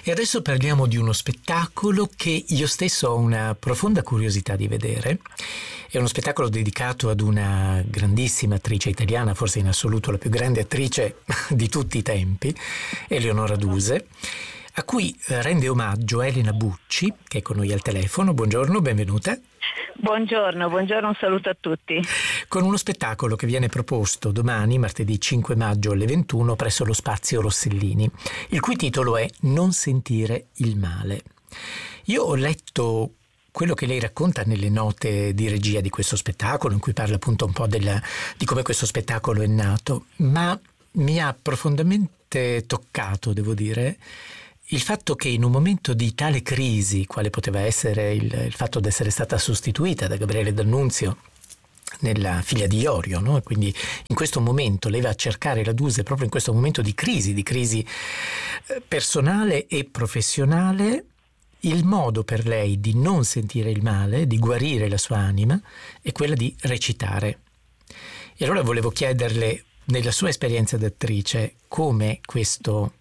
E adesso parliamo di uno spettacolo che io stesso ho una profonda curiosità di vedere. È uno spettacolo dedicato ad una grandissima attrice italiana, forse in assoluto la più grande attrice di tutti i tempi, Eleonora Duse, a cui rende omaggio Elena Bucci, che è con noi al telefono. Buongiorno, benvenuta. Buongiorno, un saluto a tutti. Con uno spettacolo che viene proposto domani, martedì 5 maggio alle 21, presso lo Spazio Rossellini, il cui titolo è Non sentire il male. Io ho letto quello che lei racconta nelle note di regia di questo spettacolo, in cui parla appunto un po' di come questo spettacolo è nato, ma mi ha profondamente toccato, devo dire, il fatto che in un momento di tale crisi, quale poteva essere il fatto di essere stata sostituita da Gabriele D'Annunzio nella Figlia di Iorio, no? Quindi in questo momento lei va a cercare la Duse proprio in questo momento di crisi personale e professionale. Il modo per lei di non sentire il male, di guarire la sua anima, è quella di recitare. E allora volevo chiederle, nella sua esperienza d'attrice, come questo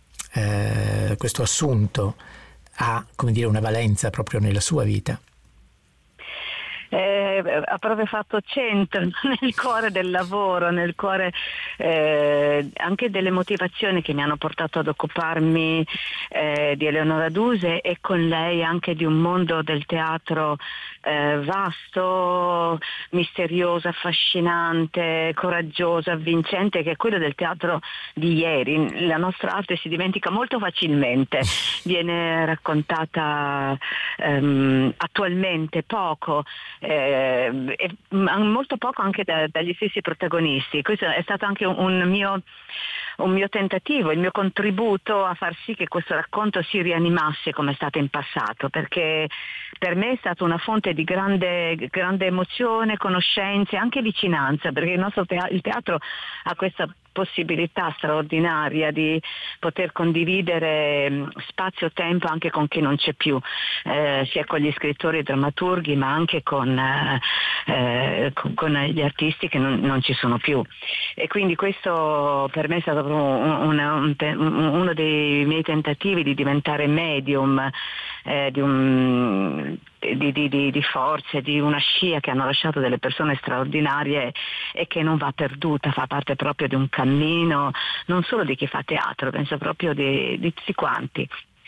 assunto ha, come dire, una valenza proprio nella sua vita. Ha proprio fatto centro nel cuore del lavoro, nel cuore anche delle motivazioni che mi hanno portato ad occuparmi di Eleonora Duse, e con lei anche di un mondo del teatro vasto, misterioso, affascinante, coraggioso, avvincente, che è quello del teatro di ieri. La nostra arte si dimentica molto facilmente, viene raccontata attualmente poco, e molto poco anche dagli stessi protagonisti. Questo è stato anche un mio tentativo, il mio contributo a far sì che questo racconto si rianimasse come è stato in passato, perché per me è stata una fonte di grande emozione, conoscenze, anche vicinanza, perché il teatro ha questa possibilità straordinaria di poter condividere spazio-tempo anche con chi non c'è più, sia con gli scrittori e drammaturghi, ma anche con gli artisti che non ci sono più. E quindi questo per me è stato uno dei miei tentativi di diventare medium di forze, di una scia che hanno lasciato delle persone straordinarie e che non va perduta, fa parte proprio di un cammino non solo di chi fa teatro, penso proprio di tutti quanti.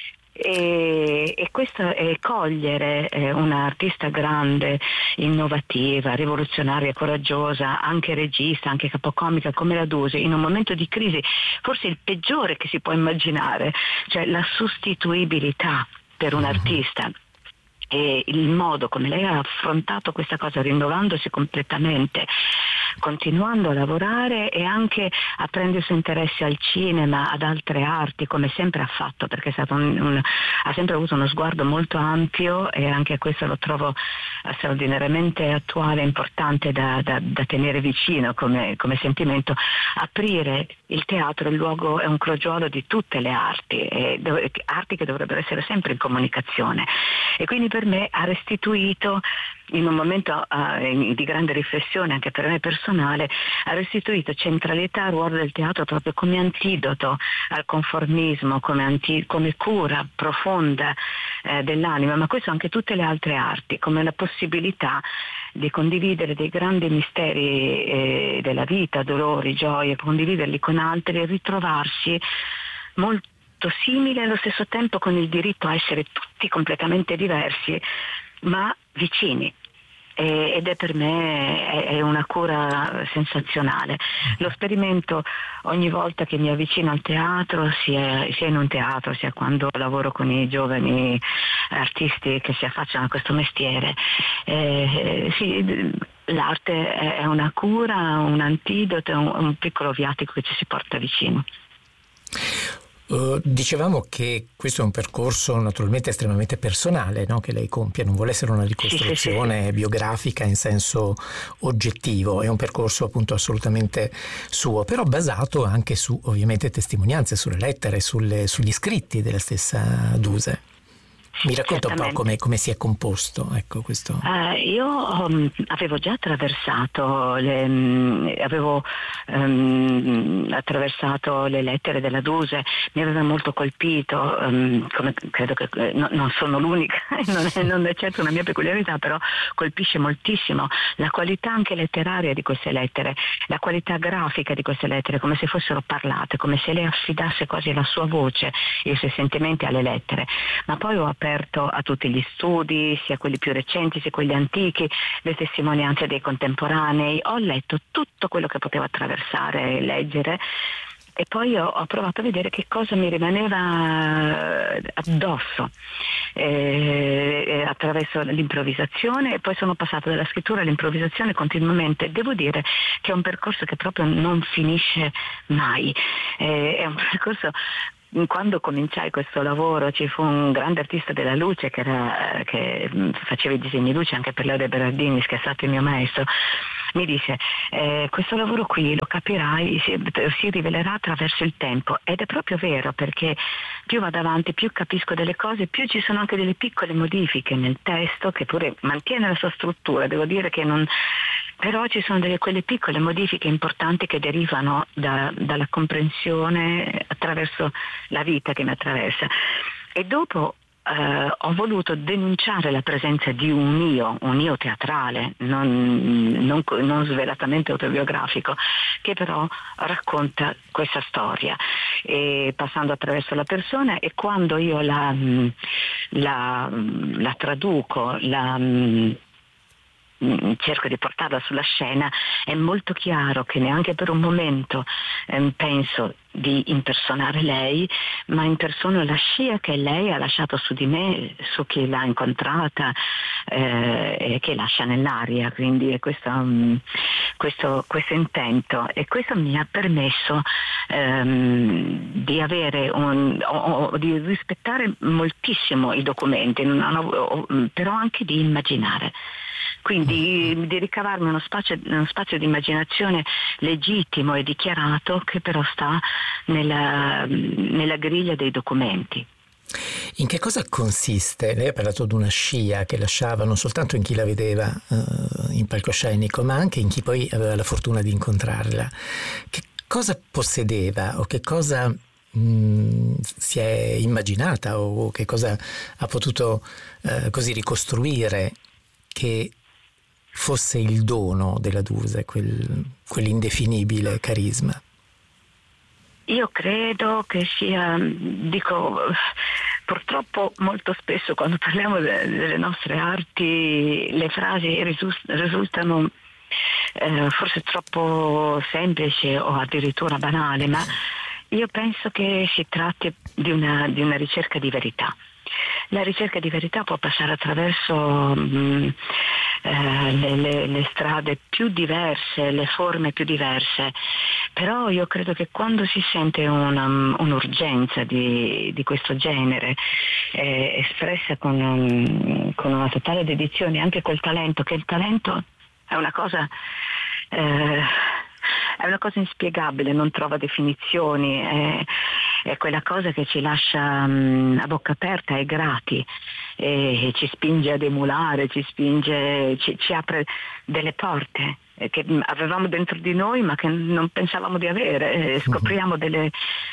E questo è cogliere un'artista grande, innovativa, rivoluzionaria, coraggiosa, anche regista, anche capocomica come la Duse, in un momento di crisi forse il peggiore che si può immaginare, cioè la sostituibilità per un artista. E il modo come lei ha affrontato questa cosa, rinnovandosi completamente, continuando a lavorare e anche aprendo il suo interesse al cinema, ad altre arti, come sempre ha fatto, perché è stato ha sempre avuto uno sguardo molto ampio, e anche questo lo trovo straordinariamente attuale e importante da tenere vicino come sentimento. Aprire il teatro, il luogo, è un crogiolo di tutte le arti, arti che dovrebbero essere sempre in comunicazione, e quindi per me ha restituito, in un momento di grande riflessione anche per me personale, ha restituito centralità al ruolo del teatro proprio come antidoto al conformismo, come cura profonda dell'anima, ma questo anche tutte le altre arti, come la possibilità di condividere dei grandi misteri della vita, dolori, gioie, condividerli con altri e ritrovarsi molto simili allo stesso tempo, con il diritto a essere tutti completamente diversi ma vicini. Ed è per me è una cura sensazionale. Lo sperimento ogni volta che mi avvicino al teatro, sia in un teatro sia quando lavoro con i giovani artisti che si affacciano a questo mestiere. Sì, l'arte è una cura, un antidoto, è un piccolo viatico che ci si porta vicino. Dicevamo che questo è un percorso naturalmente estremamente personale, no? Che lei compie, non vuole essere una ricostruzione biografica in senso oggettivo, è un percorso appunto assolutamente suo, però basato anche su ovviamente testimonianze, sulle lettere, sugli scritti della stessa Duse. Mi racconta un po' come si è composto, ecco, questo. Io avevo già attraversato attraversato le lettere della Duse, mi aveva molto colpito, come credo che non sono l'unica, non è certo una mia peculiarità, però colpisce moltissimo la qualità anche letteraria di queste lettere, la qualità grafica di queste lettere, come se fossero parlate, come se lei affidasse quasi la sua voce, i suoi sentimenti alle lettere. Ma poi ho aperto a tutti gli studi, sia quelli più recenti sia quelli antichi, le testimonianze dei contemporanei, ho letto tutto quello che potevo attraversare e leggere, e poi ho provato a vedere che cosa mi rimaneva addosso attraverso l'improvvisazione, e poi sono passata dalla scrittura all'improvvisazione continuamente. Devo dire che è un percorso che proprio non finisce mai, è un percorso. Quando cominciai questo lavoro ci fu un grande artista della luce che faceva i disegni di luce anche per Leo De Berardini, che è stato il mio maestro. Mi dice questo lavoro qui lo capirai, si rivelerà attraverso il tempo, ed è proprio vero, perché più vado avanti, più capisco delle cose, più ci sono anche delle piccole modifiche nel testo che pure mantiene la sua struttura. Devo dire che però ci sono quelle piccole modifiche importanti che derivano dalla comprensione attraverso la vita che mi attraversa. E dopo ho voluto denunciare la presenza di un io teatrale, non svelatamente autobiografico, che però racconta questa storia, passando attraverso la persona, e quando io la traduco, cerco di portarla sulla scena, è molto chiaro che neanche per un momento penso di impersonare lei, ma impersono la scia che lei ha lasciato su di me, su chi l'ha incontrata, e che lascia nell'aria. Quindi è questo intento, e questo mi ha permesso di avere di rispettare moltissimo i documenti, però anche di immaginare. Quindi di ricavarmi uno spazio di immaginazione legittimo e dichiarato, che però sta nella griglia dei documenti. In che cosa consiste? Lei ha parlato di una scia che lasciava non soltanto in chi la vedeva in palcoscenico, ma anche in chi poi aveva la fortuna di incontrarla. Che cosa possedeva, o che cosa si è immaginata, o che cosa ha potuto così ricostruire che fosse il dono della Duse, quell'indefinibile carisma? Io credo che sia, purtroppo molto spesso quando parliamo delle nostre arti le frasi risultano forse troppo semplici o addirittura banali, ma io penso che si tratti di una ricerca di verità. La ricerca di verità può passare attraverso le strade più diverse, le forme più diverse, però io credo che quando si sente un'urgenza di questo genere, espressa con una totale dedizione, anche col talento, che il talento è una cosa inspiegabile, non trova definizioni, è quella cosa che ci lascia a bocca aperta e grati, e ci spinge ad emulare, ci apre delle porte che avevamo dentro di noi ma che non pensavamo di avere, scopriamo delle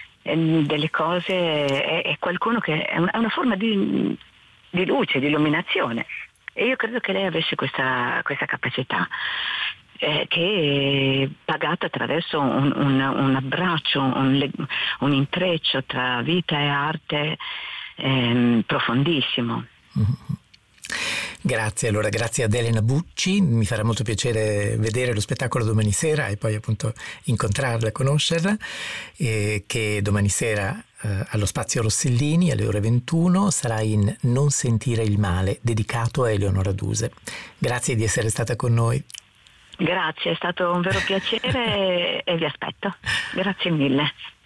cose, è qualcuno che è una forma di luce, di illuminazione, e io credo che lei avesse questa capacità, che è pagata attraverso un abbraccio, un intreccio tra vita e arte profondissimo. Grazie, allora grazie ad Elena Bucci, mi farà molto piacere vedere lo spettacolo domani sera e poi appunto incontrarla, conoscerla, che domani sera allo Spazio Rossellini alle ore 21 sarà in Non sentire il male, dedicato a Eleonora Duse. Grazie di essere stata con noi. Grazie, è stato un vero piacere e vi aspetto. Grazie mille.